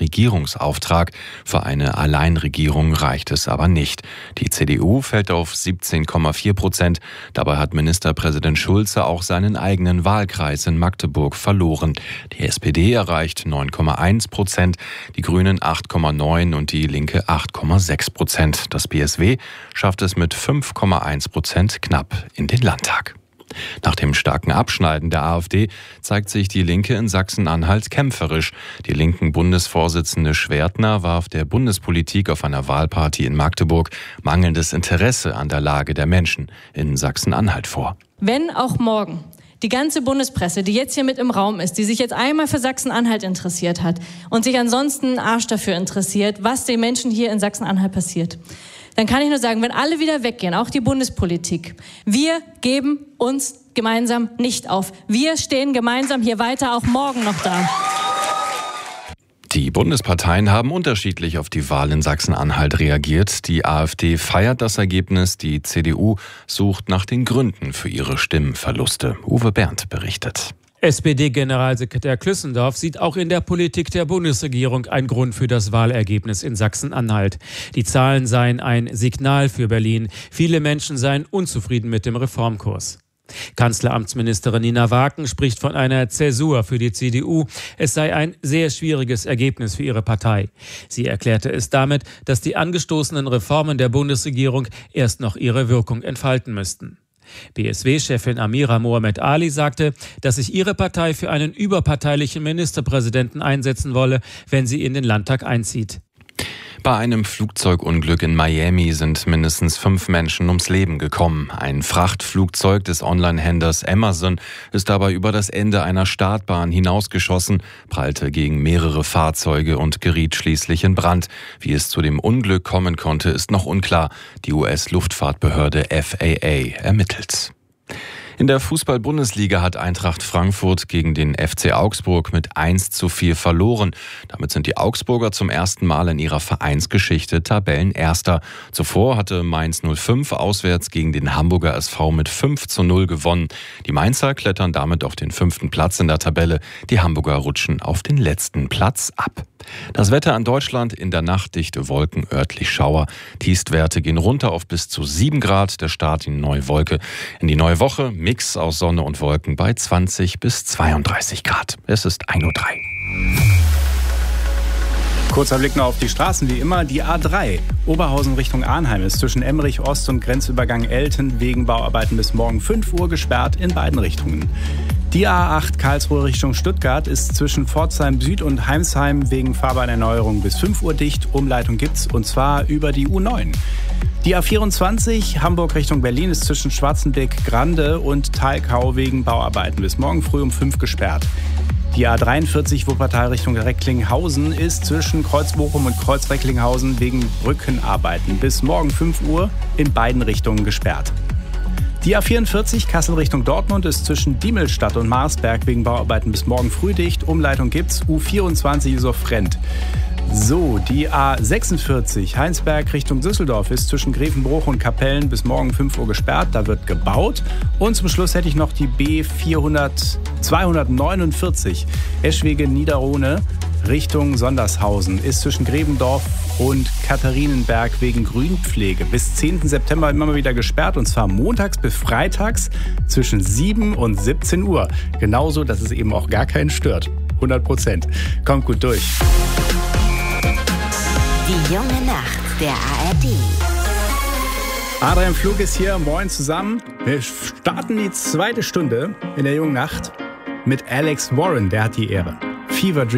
Regierungsauftrag. Für eine Alleinregierung reicht es aber nicht. Die CDU fällt auf 17,4%. Dabei hat Ministerpräsident Schulze auch seinen eigenen Wahlkreis in Magdeburg verloren. Die SPD erreicht 9,1%, die Grünen 8,9% und die Linke 8,6%. Das BSW schafft es mit 5,1% knapp in den Landtag. Nach dem starken Abschneiden der AfD zeigt sich die Linke in Sachsen-Anhalt kämpferisch. Die linken Bundesvorsitzende Schwertner warf der Bundespolitik auf einer Wahlparty in Magdeburg mangelndes Interesse an der Lage der Menschen in Sachsen-Anhalt vor. Wenn auch morgen die ganze Bundespresse, die jetzt hier mit im Raum ist, die sich jetzt einmal für Sachsen-Anhalt interessiert hat und sich ansonsten einen Arsch dafür interessiert, was den Menschen hier in Sachsen-Anhalt passiert, dann kann ich nur sagen, wenn alle wieder weggehen, auch die Bundespolitik, wir geben uns gemeinsam nicht auf. Wir stehen gemeinsam hier weiter, auch morgen noch da. Die Bundesparteien haben unterschiedlich auf die Wahl in Sachsen-Anhalt reagiert. Die AfD feiert das Ergebnis, die CDU sucht nach den Gründen für ihre Stimmenverluste. Uwe Berndt berichtet. SPD-Generalsekretär Klüssendorf sieht auch in der Politik der Bundesregierung einen Grund für das Wahlergebnis in Sachsen-Anhalt. Die Zahlen seien ein Signal für Berlin. Viele Menschen seien unzufrieden mit dem Reformkurs. Kanzleramtsministerin Nina Waken spricht von einer Zäsur für die CDU. Es sei ein sehr schwieriges Ergebnis für ihre Partei. Sie erklärte es damit, dass die angestoßenen Reformen der Bundesregierung erst noch ihre Wirkung entfalten müssten. BSW-Chefin Amira Mohamed Ali sagte, dass sich ihre Partei für einen überparteilichen Ministerpräsidenten einsetzen wolle, wenn sie in den Landtag einzieht. Bei einem Flugzeugunglück in Miami sind mindestens 5 Menschen ums Leben gekommen. Ein Frachtflugzeug des Online-Händlers Amazon ist dabei über das Ende einer Startbahn hinausgeschossen, prallte gegen mehrere Fahrzeuge und geriet schließlich in Brand. Wie es zu dem Unglück kommen konnte, ist noch unklar. Die US-Luftfahrtbehörde FAA ermittelt. In der Fußball-Bundesliga hat Eintracht Frankfurt gegen den FC Augsburg mit 1:4 verloren. Damit sind die Augsburger zum ersten Mal in ihrer Vereinsgeschichte Tabellenerster. Zuvor hatte Mainz 05 auswärts gegen den Hamburger SV mit 5:0 gewonnen. Die Mainzer klettern damit auf den 5. Platz in der Tabelle. Die Hamburger rutschen auf den letzten Platz ab. Das Wetter in Deutschland: in der Nacht dichte Wolken, örtlich Schauer. Tiefstwerte gehen runter auf bis zu 7 Grad. Der Start in die neue Wolke. In die neue Woche Mix aus Sonne und Wolken bei 20 bis 32 Grad. Es ist 1:03 Uhr. Kurzer Blick noch auf die Straßen, wie immer. Die A3 Oberhausen Richtung Arnheim ist zwischen Emmerich Ost und Grenzübergang Elten wegen Bauarbeiten bis morgen 5 Uhr gesperrt in beiden Richtungen. Die A8 Karlsruhe Richtung Stuttgart ist zwischen Pforzheim Süd und Heimsheim wegen Fahrbahnerneuerung bis 5 Uhr dicht. Umleitung gibt's, und zwar über die U9. Die A24 Hamburg Richtung Berlin ist zwischen Schwarzenbeck-Grande und Thalkau wegen Bauarbeiten bis morgen früh um 5 gesperrt. Die A43 Wuppertal Richtung Recklinghausen ist zwischen Kreuzbochum und Kreuz-Recklinghausen wegen Brückenarbeiten bis morgen 5 Uhr in beiden Richtungen gesperrt. Die A44 Kassel Richtung Dortmund ist zwischen Diemelstadt und Marsberg wegen Bauarbeiten bis morgen früh dicht. Umleitung gibt's. U24 ist auf Rent. So, die A46 Heinsberg Richtung Düsseldorf ist zwischen Grevenbruch und Kapellen bis morgen 5 Uhr gesperrt. Da wird gebaut. Und zum Schluss hätte ich noch die B249 Eschwege-Niederrhohne Richtung Sondershausen ist zwischen Grebendorf und Katharinenberg wegen Grünpflege bis 10. September immer wieder gesperrt, und zwar montags bis freitags zwischen 7 und 17 Uhr. Genauso, dass es eben auch gar keinen stört. 100%. Kommt gut durch. Die junge Nacht der ARD. Adrian Flug ist hier. Moin zusammen. Wir starten die zweite Stunde in der jungen Nacht mit Alex Warren. Der hat die Ehre. Fever Dream.